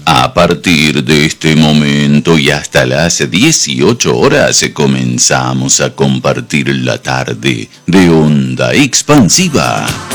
A partir de este momento y hasta las 18 horas comenzamos a compartir la tarde de Onda Expansiva.